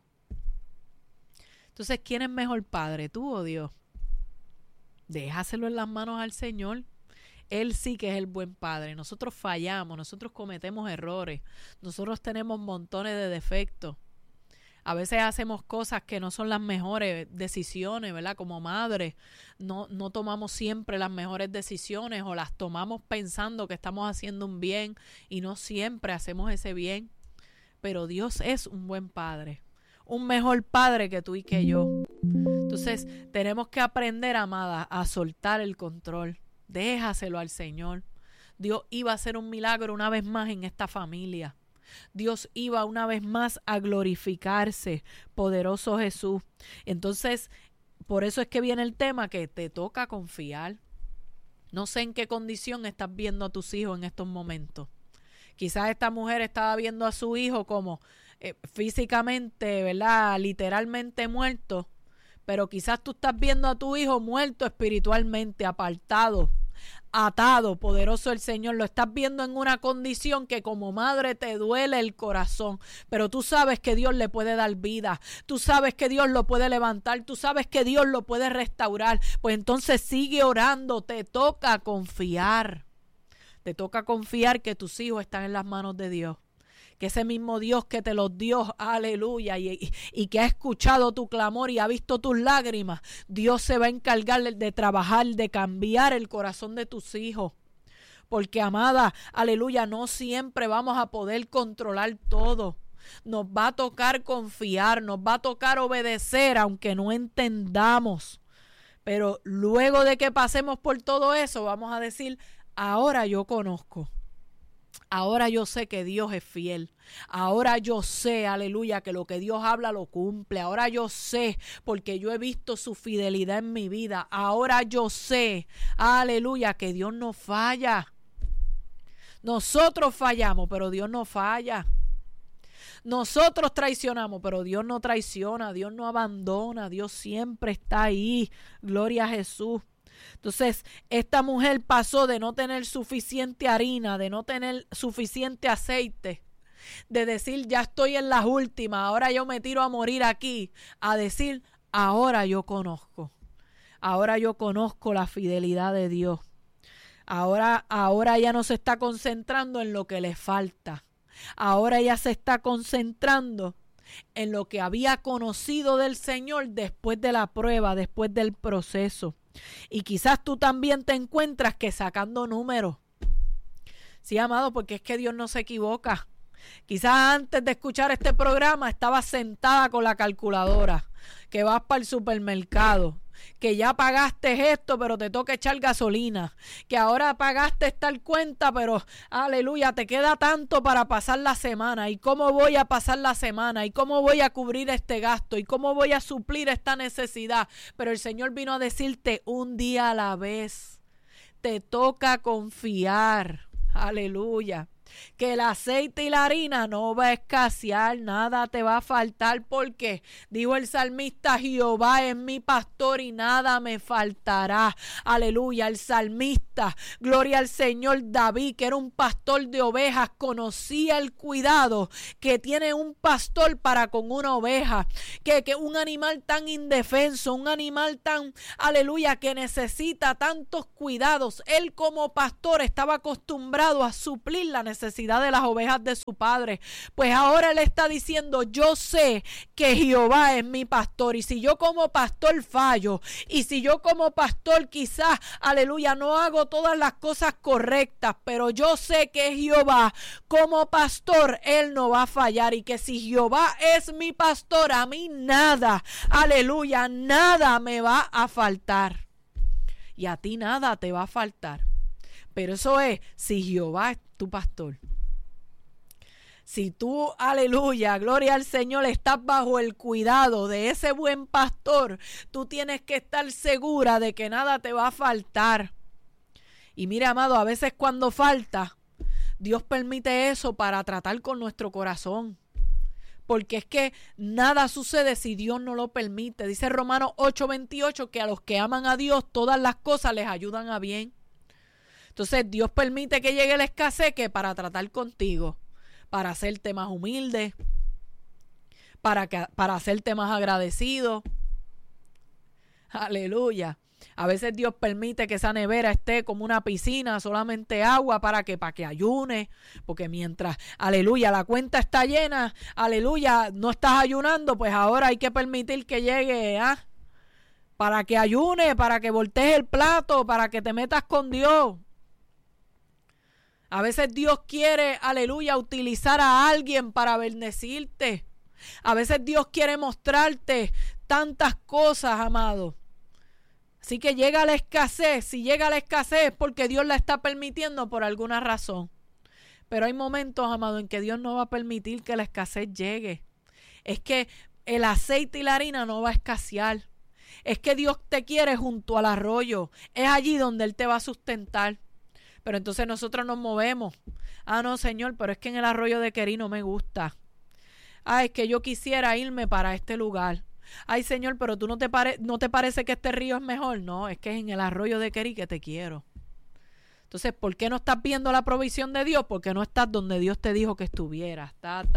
Entonces, ¿quién es mejor padre, tú o Dios? Déjaselo en las manos al Señor. Él sí que es el buen padre. Nosotros fallamos, nosotros cometemos errores, nosotros tenemos montones de defectos. A veces hacemos cosas que no son las mejores decisiones, ¿verdad? Como madre, no tomamos siempre las mejores decisiones o las tomamos pensando que estamos haciendo un bien y no siempre hacemos ese bien. Pero Dios es un buen padre, un mejor padre que tú y que yo. Entonces, tenemos que aprender, amada, a soltar el control. Déjaselo al Señor. Dios iba a hacer un milagro una vez más en esta familia. Dios iba una vez más a glorificarse, poderoso Jesús. Entonces, por eso es que viene el tema que te toca confiar. No sé en qué condición estás viendo a tus hijos en estos momentos. Quizás esta mujer estaba viendo a su hijo como físicamente, ¿verdad? Literalmente muerto, pero quizás tú estás viendo a tu hijo muerto espiritualmente, apartado, atado, poderoso el Señor. Lo estás viendo en una condición que como madre te duele el corazón, pero tú sabes que Dios le puede dar vida, tú sabes que Dios lo puede levantar, tú sabes que Dios lo puede restaurar. Pues entonces sigue orando, te toca confiar que tus hijos están en las manos de Dios, que ese mismo Dios que te los dio, aleluya, y que ha escuchado tu clamor y ha visto tus lágrimas, Dios se va a encargar de trabajar, de cambiar el corazón de tus hijos. Porque, amada, aleluya, no siempre vamos a poder controlar todo. Nos va a tocar confiar, nos va a tocar obedecer, aunque no entendamos. Pero luego de que pasemos por todo eso, vamos a decir, ahora yo conozco. Ahora yo sé que Dios es fiel. Ahora yo sé, aleluya, que lo que Dios habla lo cumple. Ahora yo sé, porque yo he visto su fidelidad en mi vida. Ahora yo sé, aleluya, que Dios no falla. Nosotros fallamos, pero Dios no falla. Nosotros traicionamos, pero Dios no traiciona. Dios no abandona. Dios siempre está ahí. Gloria a Jesús. Entonces, esta mujer pasó de no tener suficiente harina, de no tener suficiente aceite, de decir, ya estoy en las últimas, ahora yo me tiro a morir aquí, a decir, ahora yo conozco la fidelidad de Dios. Ahora ella no se está concentrando en lo que le falta. Ahora ella se está concentrando en lo que había conocido del Señor después de la prueba, después del proceso. Y quizás tú también te encuentras que sacando números. Sí, amado, porque es que Dios no se equivoca. Quizás antes de escuchar este programa estabas sentada con la calculadora, que vas para el supermercado, que ya pagaste esto, pero te toca echar gasolina, que ahora pagaste tal cuenta, pero aleluya, te queda tanto para pasar la semana. ¿Y cómo voy a pasar la semana? ¿Y cómo voy a cubrir este gasto? ¿Y cómo voy a suplir esta necesidad? Pero el Señor vino a decirte un día a la vez. Te toca confiar. Aleluya. Que el aceite y la harina no va a escasear, nada te va a faltar, porque dijo el salmista, Jehová es mi pastor y nada me faltará. Aleluya, el salmista, gloria al Señor, David, que era un pastor de ovejas, conocía el cuidado que tiene un pastor para con una oveja, que un animal tan indefenso, un animal tan, aleluya, que necesita tantos cuidados. Él como pastor estaba acostumbrado a suplir la necesidad de las ovejas de su padre. Pues ahora él está diciendo, yo sé que Jehová es mi pastor, y si yo como pastor fallo, y si yo como pastor quizás, aleluya, no hago todas las cosas correctas, pero yo sé que Jehová como pastor, él no va a fallar, y que si Jehová es mi pastor, a mí nada, aleluya, nada me va a faltar, y a ti nada te va a faltar. Pero eso es si Jehová es tu pastor. Si tú, aleluya, gloria al Señor, estás bajo el cuidado de ese buen pastor, tú tienes que estar segura de que nada te va a faltar. Y mira, amado, a veces cuando falta, Dios permite eso para tratar con nuestro corazón. Porque es que nada sucede si Dios no lo permite. Dice Romanos 8:28 que a los que aman a Dios todas las cosas les ayudan a bien. Entonces Dios permite que llegue la escasez que para tratar contigo, para hacerte más humilde, para hacerte más agradecido. Aleluya. A veces Dios permite que esa nevera esté como una piscina, solamente agua para que ayune, porque mientras, aleluya, la cuenta está llena, aleluya, no estás ayunando, pues ahora hay que permitir que llegue, para que ayune, para que voltees el plato, para que te metas con Dios. A veces Dios quiere, aleluya, utilizar a alguien para bendecirte. A veces Dios quiere mostrarte tantas cosas, amado. Así que llega la escasez. Si llega la escasez es porque Dios la está permitiendo por alguna razón. Pero hay momentos, amado, en que Dios no va a permitir que la escasez llegue. Es que el aceite y la harina no va a escasear. Es que Dios te quiere junto al arroyo. Es allí donde Él te va a sustentar. Pero entonces nosotros nos movemos. No, Señor, pero es que en el arroyo de Querí no me gusta. Es que yo quisiera irme para este lugar. Ay, Señor, pero tú no te parece que este río es mejor. No, es que es en el arroyo de Querí que te quiero. Entonces, ¿por qué no estás viendo la provisión de Dios? Porque no estás donde Dios te dijo que estuvieras.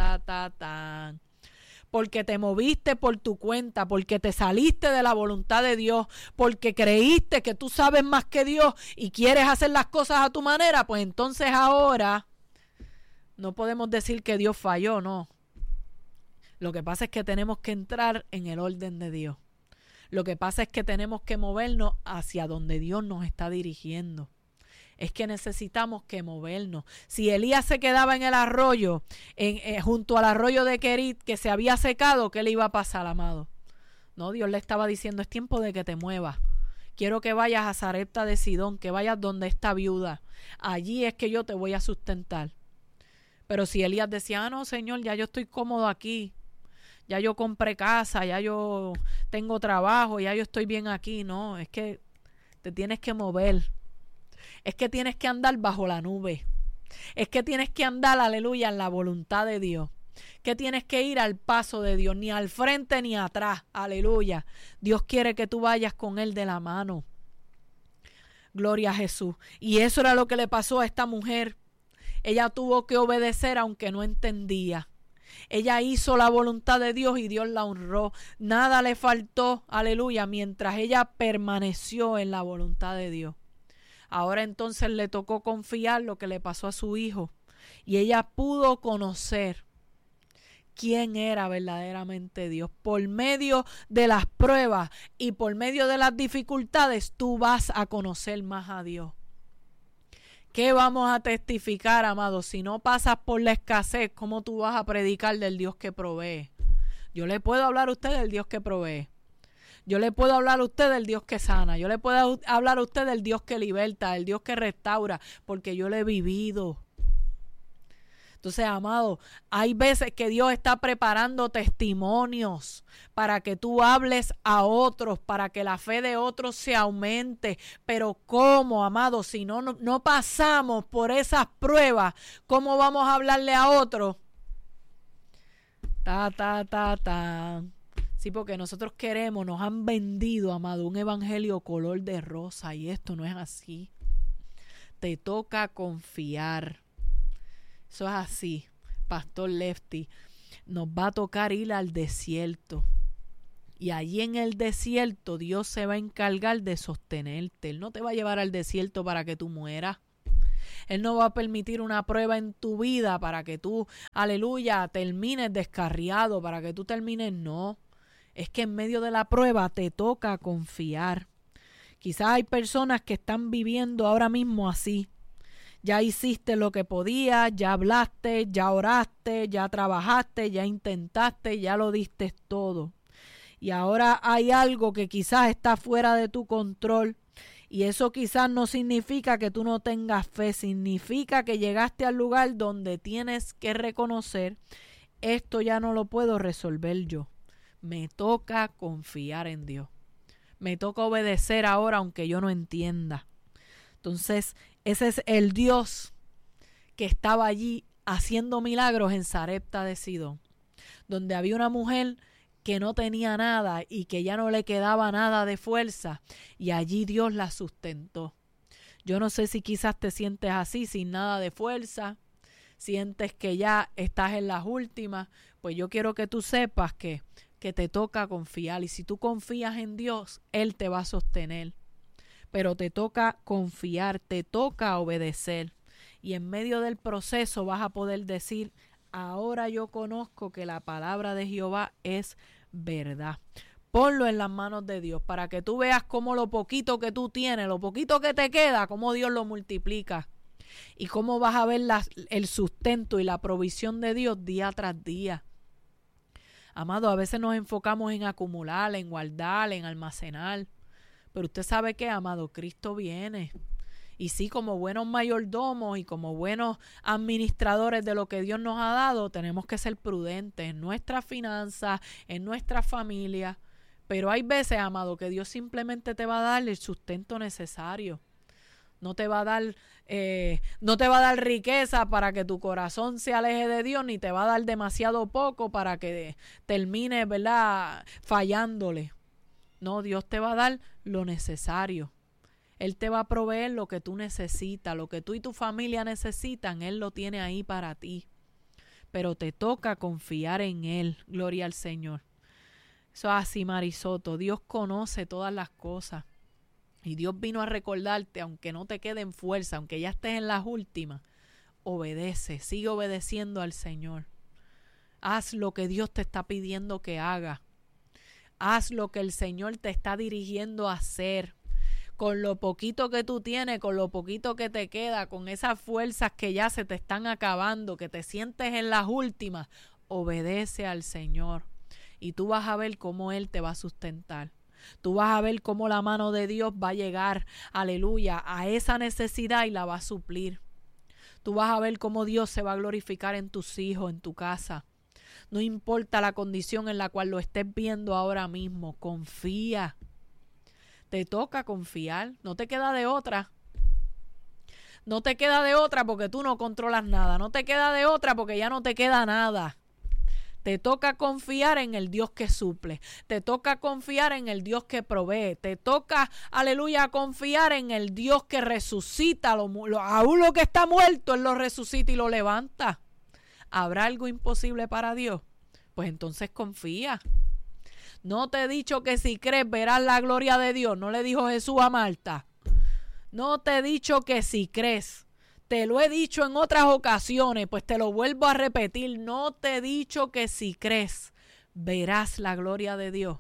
Porque te moviste por tu cuenta, porque te saliste de la voluntad de Dios, porque creíste que tú sabes más que Dios y quieres hacer las cosas a tu manera, pues entonces ahora no podemos decir que Dios falló, no. Lo que pasa es que tenemos que entrar en el orden de Dios. Lo que pasa es que tenemos que movernos hacia donde Dios nos está dirigiendo. Es que necesitamos que movernos. Si Elías se quedaba en el arroyo, junto al arroyo de Querit, que se había secado, ¿qué le iba a pasar, amado? No, Dios le estaba diciendo, es tiempo de que te muevas. Quiero que vayas a Sarepta de Sidón, que vayas donde está viuda. Allí es que yo te voy a sustentar. Pero si Elías decía, no, Señor, ya yo estoy cómodo aquí. Ya yo compré casa, ya yo tengo trabajo, ya yo estoy bien aquí. No, es que te tienes que mover. Es que tienes que andar bajo la nube. Es que tienes que andar, aleluya, en la voluntad de Dios. Que tienes que ir al paso de Dios, ni al frente ni atrás, aleluya. Dios quiere que tú vayas con Él de la mano. Gloria a Jesús. Y eso era lo que le pasó a esta mujer. Ella tuvo que obedecer aunque no entendía. Ella hizo la voluntad de Dios y Dios la honró. Nada le faltó, aleluya, mientras ella permaneció en la voluntad de Dios. Ahora entonces le tocó confiar lo que le pasó a su hijo. Y ella pudo conocer quién era verdaderamente Dios. Por medio de las pruebas y por medio de las dificultades, tú vas a conocer más a Dios. ¿Qué vamos a testificar, amados? Si no pasas por la escasez, ¿cómo tú vas a predicar del Dios que provee? Yo le puedo hablar a usted del Dios que provee. Yo le puedo hablar a usted del Dios que sana. Yo le puedo hablar a usted del Dios que liberta, del Dios que restaura, porque yo lo he vivido. Entonces, amado, hay veces que Dios está preparando testimonios para que tú hables a otros, para que la fe de otros se aumente. Pero ¿cómo, amado? Si no pasamos por esas pruebas, ¿cómo vamos a hablarle a otros? Sí, porque nosotros queremos, nos han vendido, amado, un evangelio color de rosa y esto no es así. Te toca confiar. Eso es así, Pastor Lefty. Nos va a tocar ir al desierto. Y allí en el desierto Dios se va a encargar de sostenerte. Él no te va a llevar al desierto para que tú mueras. Él no va a permitir una prueba en tu vida para que tú, aleluya, termines descarriado, para que tú termines, no. Es que en medio de la prueba te toca confiar. Quizás hay personas que están viviendo ahora mismo así. Ya hiciste lo que podías, ya hablaste, ya oraste, ya trabajaste, ya intentaste, ya lo diste todo. Y ahora hay algo que quizás está fuera de tu control. Y eso quizás no significa que tú no tengas fe, significa que llegaste al lugar donde tienes que reconocer, esto ya no lo puedo resolver yo. Me toca confiar en Dios. Me toca obedecer ahora aunque yo no entienda. Entonces, ese es el Dios que estaba allí haciendo milagros en Sarepta de Sidón, donde había una mujer que no tenía nada y que ya no le quedaba nada de fuerza, y allí Dios la sustentó. Yo no sé si quizás te sientes así, sin nada de fuerza, sientes que ya estás en las últimas, pues yo quiero que tú sepas que te toca confiar, y si tú confías en Dios, Él te va a sostener, pero te toca confiar, te toca obedecer, y en medio del proceso vas a poder decir, ahora yo conozco que la palabra de Jehová es verdad. Ponlo en las manos de Dios para que tú veas cómo lo poquito que tú tienes, lo poquito que te queda, cómo Dios lo multiplica y cómo vas a ver el sustento y la provisión de Dios día tras día. Amado, a veces nos enfocamos en acumular, en guardar, en almacenar, pero usted sabe que, amado, Cristo viene. Y sí, como buenos mayordomos y como buenos administradores de lo que Dios nos ha dado, tenemos que ser prudentes en nuestras finanzas, en nuestra familia. Pero hay veces, amado, que Dios simplemente te va a dar el sustento necesario. No te va a dar riqueza para que tu corazón se aleje de Dios, ni te va a dar demasiado poco para que termines, ¿verdad?, fallándole. No, Dios te va a dar lo necesario. Él te va a proveer lo que tú necesitas, lo que tú y tu familia necesitan, Él lo tiene ahí para ti. Pero te toca confiar en Él, gloria al Señor. Eso es así, Marisoto. Dios conoce todas las cosas. Y Dios vino a recordarte, aunque no te queden fuerza, aunque ya estés en las últimas, obedece, sigue obedeciendo al Señor. Haz lo que Dios te está pidiendo que haga. Haz lo que el Señor te está dirigiendo a hacer. Con lo poquito que tú tienes, con lo poquito que te queda, con esas fuerzas que ya se te están acabando, que te sientes en las últimas, obedece al Señor. Y tú vas a ver cómo Él te va a sustentar. Tú vas a ver cómo la mano de Dios va a llegar, aleluya, a esa necesidad y la va a suplir. Tú vas a ver cómo Dios se va a glorificar en tus hijos, en tu casa. No importa la condición en la cual lo estés viendo ahora mismo, confía. Te toca confiar, no te queda de otra. No te queda de otra porque tú no controlas nada. No te queda de otra porque ya no te queda nada. Te toca confiar en el Dios que suple. Te toca confiar en el Dios que provee. Te toca, aleluya, confiar en el Dios que resucita. Aún lo que está muerto, Él lo resucita y lo levanta. ¿Habrá algo imposible para Dios? Pues entonces confía. No te he dicho que si crees verás la gloria de Dios. No le dijo Jesús a Marta. No te he dicho que si crees. Te lo he dicho en otras ocasiones, pues te lo vuelvo a repetir. No te he dicho que si crees verás la gloria de Dios.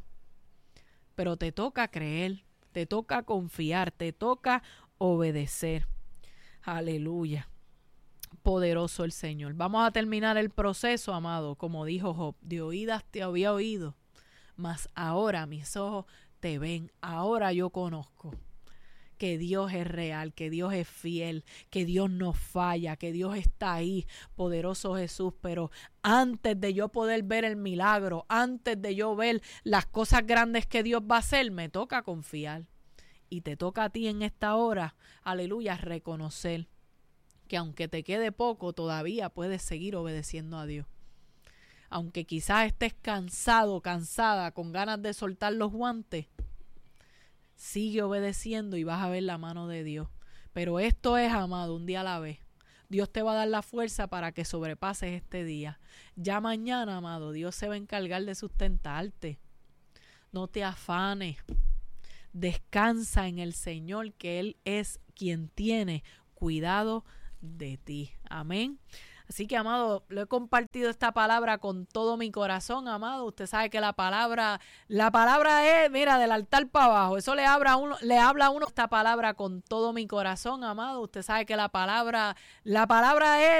Pero te toca creer, te toca confiar, te toca obedecer. Aleluya. Poderoso el Señor. Vamos a terminar el proceso, amado, como dijo Job. De oídas te había oído, mas ahora mis ojos te ven. Ahora yo conozco que Dios es real, que Dios es fiel, que Dios no falla, que Dios está ahí, poderoso Jesús. Pero antes de yo poder ver el milagro, antes de yo ver las cosas grandes que Dios va a hacer, me toca confiar. Y te toca a ti en esta hora, aleluya, reconocer que aunque te quede poco, todavía puedes seguir obedeciendo a Dios. Aunque quizás estés cansado, cansada, con ganas de soltar los guantes, sigue obedeciendo y vas a ver la mano de Dios. Pero esto es, amado, un día a la vez. Dios te va a dar la fuerza para que sobrepases este día. Ya mañana, amado, Dios se va a encargar de sustentarte. No te afanes. Descansa en el Señor, que Él es quien tiene cuidado de ti. Amén. Así que, amado, lo he compartido esta palabra con todo mi corazón, amado. Usted sabe que la palabra es, mira, del altar para abajo. Eso le habla a uno esta palabra con todo mi corazón, amado. Usted sabe que la palabra es